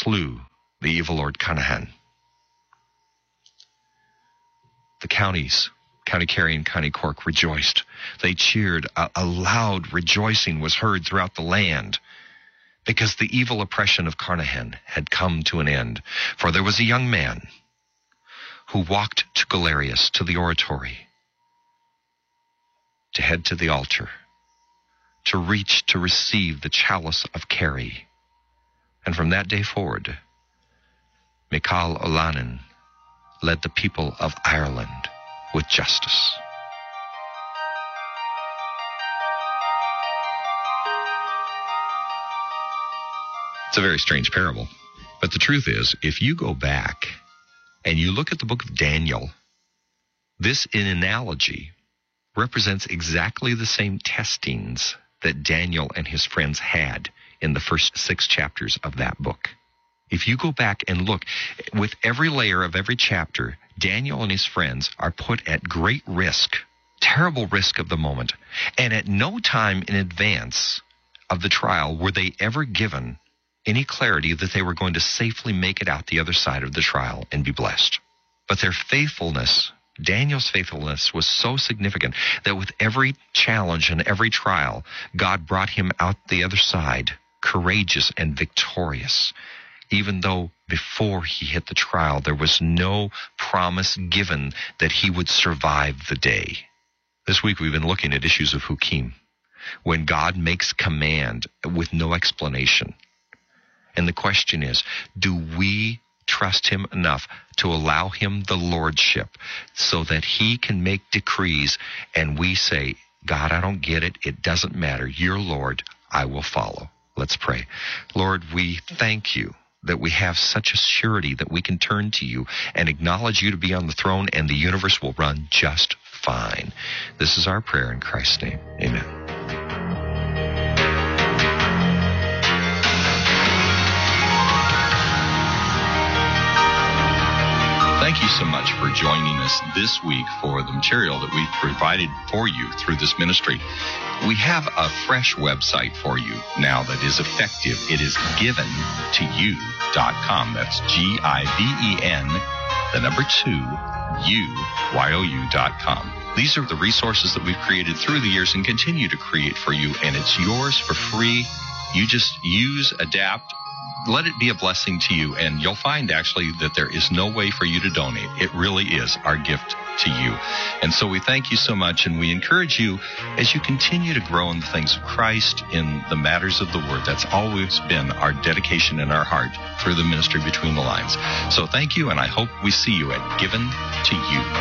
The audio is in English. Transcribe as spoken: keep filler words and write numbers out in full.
slew the evil Lord Carnahan. The counties, County Kerry and County Cork, rejoiced. They cheered. A, a loud rejoicing was heard throughout the land, because the evil oppression of Carnahan had come to an end. For there was a young man who walked to Galerius, to the oratory, to head to the altar, to reach to receive the chalice of Kerry. And from that day forward, Michael O'Lanan led the people of Ireland with justice. It's a very strange parable. But the truth is, if you go back and you look at the book of Daniel, this, in analogy, represents exactly the same testings that Daniel and his friends had in the first six chapters of that book. If you go back and look, with every layer of every chapter, Daniel and his friends are put at great risk, terrible risk of the moment. And at no time in advance of the trial were they ever given any clarity that they were going to safely make it out the other side of the trial and be blessed. But their faithfulness, Daniel's faithfulness, was so significant that with every challenge and every trial, God brought him out the other side, courageous and victorious, even though before he hit the trial, there was no promise given that he would survive the day. This week we've been looking at issues of Hukim, when God makes command with no explanation. And the question is, do we trust him enough to allow him the lordship so that he can make decrees and we say, God, I don't get it. It doesn't matter. You're Lord. I will follow. Let's pray. Lord, we thank you that we have such a surety that we can turn to you and acknowledge you to be on the throne, and the universe will run just fine. This is our prayer in Christ's name. Amen. Thank you so much for joining us this week for the material that we've provided for you through this ministry. We have a fresh website for you now that is effective. It is given to you dot com. That's G I V E N, the number two, U, Y O U dot com. These are the resources that we've created through the years and continue to create for you, and it's yours for free. You just use, adapt, let it be a blessing to you, and you'll find actually that there is no way for you to donate. It really is our gift to you. And so we thank you so much, and we encourage you as you continue to grow in the things of Christ, in the matters of the Word. That's always been our dedication in our heart through the ministry Between the Lines. So thank you, and I hope we see you at Given to You.